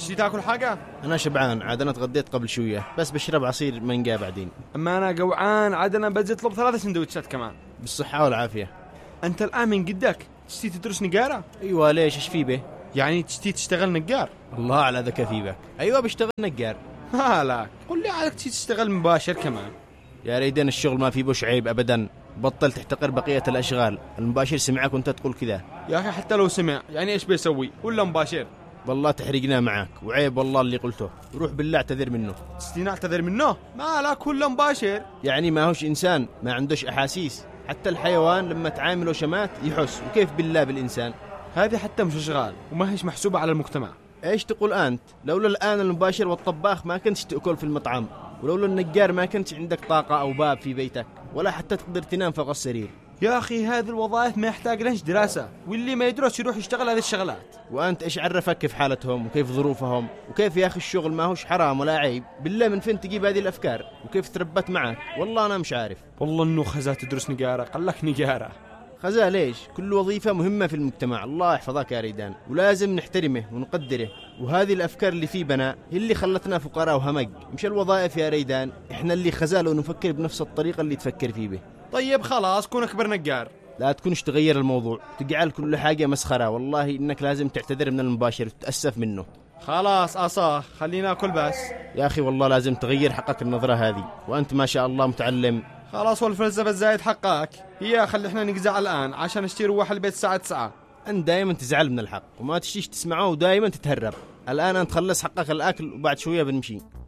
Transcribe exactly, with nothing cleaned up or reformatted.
تشتي تاكل حاجة؟ أنا شبعان عاد، أنا تغديت قبل شوية بس بشرب عصير مانجا بعدين. أما أنا جوعان عاد، أنا بجي أطلب ثلاثة سندوتشات كمان. بالصحة والعافية. أنت الآن من قدك تشتي تدرس نجارة؟ أيوة ليش إيش في به؟ يعني تشتي تشتغل نجار؟ الله على ذكاء في بك. أيوة بشتغل نجار. ها لا قل لي عادك تشتي تشتغل مباشر كمان. يا ريدين الشغل ما في بوش عيب أبدا، بطل تحتقر بقية الأشغال. المباشر سمعك وانت تقول كذا. يا أخي حتى لو سمع يعني إيش بيسوي ولا مباشر؟ والله تحرقنا معك وعيب والله اللي قلته، روح بالله اعتذر منه. تشتي نعتذر منه؟ ما لا كله مباشر. يعني ما هوش إنسان، ما عندوش أحاسيس؟ حتى الحيوان لما تعامله شمات يحس، وكيف بالله بالإنسان؟ هذه حتى مش أشغال وما هيش محسوبة على المجتمع. ايش تقول أنت؟ لولا الآن المباشر والطباخ ما كنتش تأكل في المطعم، ولولا النجار ما كنتش عندك طاقة أو باب في بيتك، ولا حتى تقدر تنام فوق السرير. يا أخي هذه الوظائف ما يحتاج لهش دراسة، واللي ما يدرس يروح يشتغل هذه الشغلات. وأنت إيش عرفك كيف حالتهم وكيف ظروفهم وكيف يا أخي الشغل ما هوش حرام ولا عيب؟ بالله من فين تجيب هذه الأفكار وكيف تربت معك؟ والله أنا مش عارف. والله إنه خزا تدرس نجارة، قال لك نجارة خزا ليش؟ كل وظيفة مهمة في المجتمع، الله يحفظك يا ريدان، ولازم نحترمه ونقدره. وهذه الأفكار اللي في بنا هي اللي خلتنا فقراء وهمج، مش الوظائف يا ريدان. إحنا اللي خزاله ونفكر بنفس الطريقة اللي تفكر فيه به. طيب خلاص كون أكبر نجار. لا تكونش تغير الموضوع، تجعل كل حاجة مسخرة. والله إنك لازم تعتذر من المباشر وتتأسف منه. خلاص أصاه خلينا أكل بس. يا أخي والله لازم تغير حقك النظرة هذه، وأنت ما شاء الله متعلم. خلاص والفلسفة الزايد حقك هي خلي احنا نجزع الآن عشان نشتري روح البيت الساعة تسعة. أنت دائما تزعل من الحق وما تشتيش تسمعه ودائما تتهرب. الآن أنت خلص حقك الأكل وبعد شوية بنمشي.